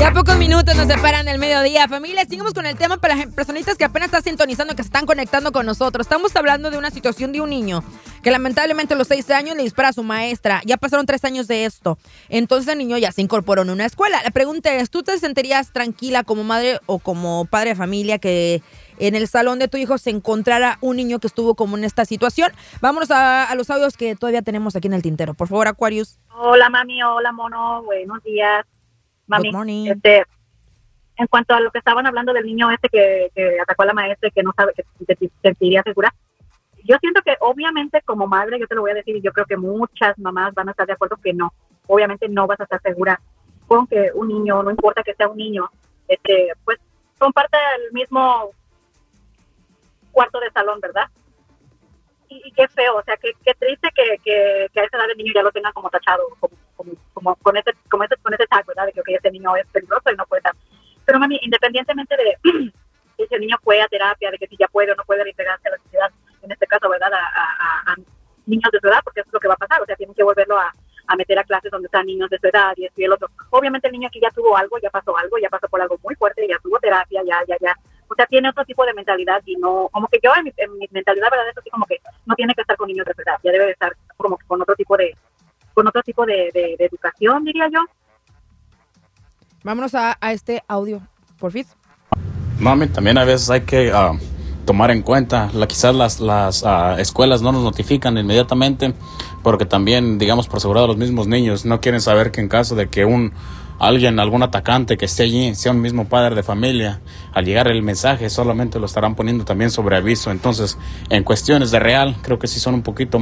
Ya pocos minutos nos separan del mediodía. Familia, seguimos con el tema para las personitas que apenas están sintonizando, que se están conectando con nosotros. Estamos hablando de una situación de un niño que lamentablemente a los 6 años le dispara a su maestra. Ya pasaron 3 años de esto. Entonces el niño ya se incorporó en una escuela. La pregunta es, ¿tú te sentirías tranquila como madre o como padre de familia que en el salón de tu hijo se encontrara un niño que estuvo como en esta situación? Vámonos a los audios que todavía tenemos aquí en el tintero. Por favor, Aquarius. Hola, mami. Hola, mono. Buenos días. Mami, Good morning. En cuanto a lo que estaban hablando del niño que atacó a la maestra y que no sabe que se sentiría segura, yo siento que obviamente como madre, yo te lo voy a decir, y yo creo que muchas mamás van a estar de acuerdo que no, obviamente no vas a estar segura con que un niño, no importa que sea un niño, pues comparte el mismo cuarto de salón, ¿verdad? Y qué feo, o sea, qué triste que a esa edad el niño ya lo tenga como tachado, como con ese tag, ¿verdad? De que ese niño es peligroso y no puede estar. Pero mami, independientemente de que ese niño fue a terapia, de que si ya puede o no puede reintegrarse a la sociedad, en este caso, ¿verdad? A niños de su edad, porque eso es lo que va a pasar, o sea, tienen que volverlo a meter a clases donde están niños de su edad y esto y el otro. Obviamente el niño aquí ya tuvo algo, ya pasó por algo muy fuerte, ya tuvo terapia, ya. O sea, tiene otro tipo de mentalidad y no, como que yo en mi mentalidad, ¿verdad? Eso sí, como que no tiene que estar con niños de su edad, ya debe de estar como que con otro tipo de educación, diría yo. Vámonos a este audio, por fin. Mami, también a veces hay que tomar en cuenta, quizás las escuelas no nos notifican inmediatamente, porque también, digamos, por seguridad de los mismos niños, no quieren saber que en caso de que algún atacante que esté allí sea un mismo padre de familia, al llegar el mensaje solamente lo estarán poniendo también sobre aviso. Entonces, en cuestiones de real, creo que sí son un poquito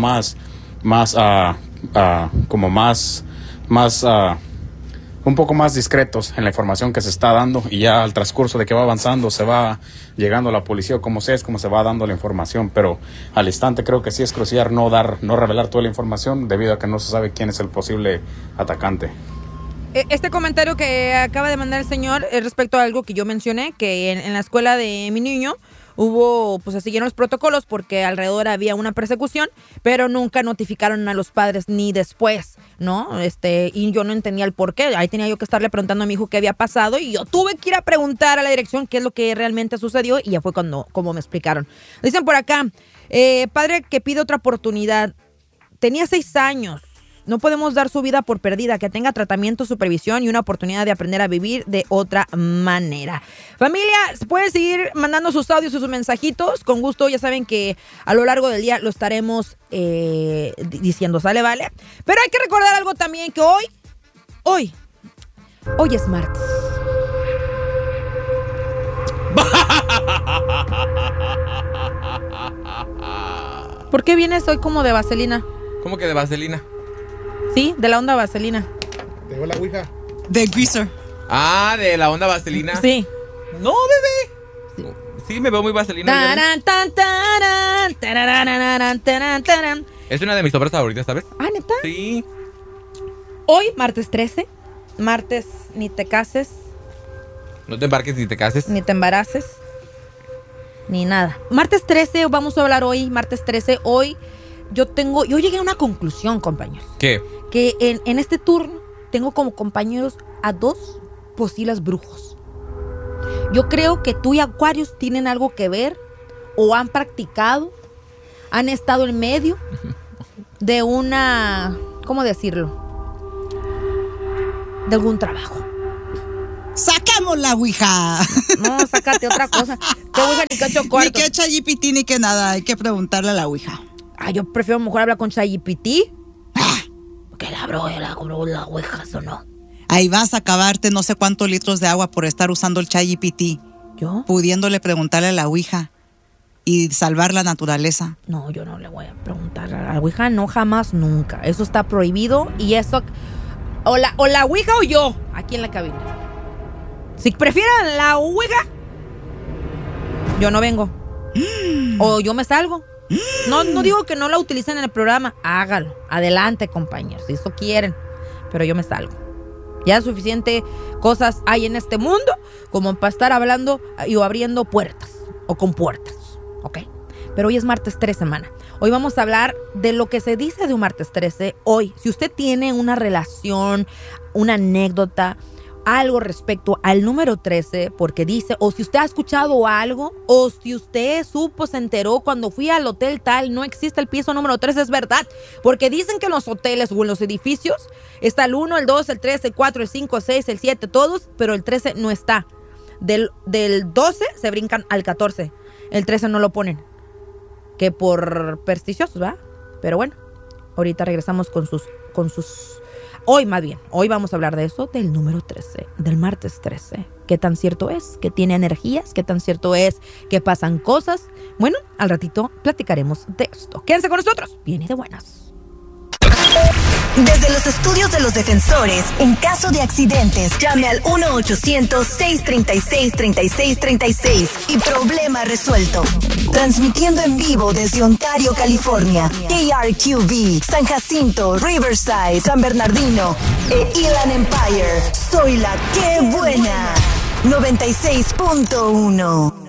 un poco más discretos en la información que se está dando, y ya al transcurso de que va avanzando se va llegando a la policía o como sea, es como se va dando la información, pero al instante creo que sí es crucial no revelar toda la información debido a que no se sabe quién es el posible atacante. Este comentario que acaba de mandar el señor es respecto a algo que yo mencioné, que en la escuela de mi niño se siguieron los protocolos porque alrededor había una persecución, pero nunca notificaron a los padres ni después, ¿no? Y yo no entendía el por qué. Ahí tenía yo que estarle preguntando a mi hijo qué había pasado y yo tuve que ir a preguntar a la dirección qué es lo que realmente sucedió y ya fue como me explicaron. Dicen por acá, padre que pide otra oportunidad, tenía 6 años. No podemos dar su vida por perdida, que tenga tratamiento, supervisión y una oportunidad de aprender a vivir de otra manera. Familia, pueden seguir mandando sus audios y sus mensajitos. Con gusto, ya saben que a lo largo del día lo estaremos diciendo, ¿sale? ¿Vale? Pero hay que recordar algo también, que hoy es martes. ¿Por qué vienes hoy como de vaselina? ¿Cómo que de vaselina? Sí, de la onda vaselina. ¿Tengo la ouija? De Greaser. Ah, de la onda vaselina. Sí. No, bebé. Sí, me veo muy vaselina. Taran, tan, taran, tararararán, taran, taran. Es una de mis obras favoritas, ¿sabes? Ah, ¿neta? Sí. Hoy, martes 13. Martes, ni te cases. No te embarques ni te cases. Ni te embaraces. Ni nada. Martes 13, vamos a hablar hoy. Martes 13, hoy yo llegué a una conclusión, compañeros. ¿Qué? Que en este turno tengo como compañeros a 2 posibles brujos. Yo creo que tú y Aquarius tienen algo que ver o han practicado, han estado en medio de una, ¿cómo decirlo? De algún trabajo. ¡Saquemos la ouija! No, sácate otra cosa. ¿Qué ouija ni qué 8 cuartos? Ni que ChatGPT ni que nada, hay que preguntarle a la ouija. Yo prefiero mejor hablar con ChatGPT. Que la ouija, ¿o no? Ahí vas a acabarte no sé cuántos litros de agua por estar usando el ChatGPT. ¿Yo? Pudiéndole preguntarle a la ouija y salvar la naturaleza. No, yo no le voy a preguntar a la ouija, no, jamás, nunca. Eso está prohibido y eso... O la ouija o yo, aquí en la cabina. Si prefieren la ouija, yo no vengo. O yo me salgo. No digo que no la utilicen en el programa. Hágalo. Adelante, compañeros, si eso quieren. Pero yo me salgo. Ya suficiente cosas hay en este mundo como para estar hablando y o abriendo puertas. O con puertas. ¿Ok? Pero hoy es martes 13, semana. Hoy vamos a hablar de lo que se dice de un martes 13. Hoy, si usted tiene una relación, una anécdota algo respecto al número 13, porque dice, o si usted ha escuchado algo, o si usted supo, se enteró cuando fui al hotel tal, no existe el piso número 13, es verdad, porque dicen que en los hoteles o en los edificios está el 1, el 2, el 3, el 4, el 5, el 6, el 7, todos, pero el 13 no está. Del 12 se brincan al 14, el 13 no lo ponen, que por supersticiosos, ¿verdad? Pero bueno, ahorita regresamos con sus hoy vamos a hablar de eso, del número 13, del martes 13. ¿Qué tan cierto es? ¿Que tiene energías? ¿Qué tan cierto es que pasan cosas? Bueno, al ratito platicaremos de esto. Quédense con nosotros, viene de buenas. Desde los estudios de los defensores, en caso de accidentes, llame al 1-800-636-3636 y problema resuelto. Transmitiendo en vivo desde Ontario, California, KRQV, San Jacinto, Riverside, San Bernardino e Inland Empire. Soy la que buena. 96.1.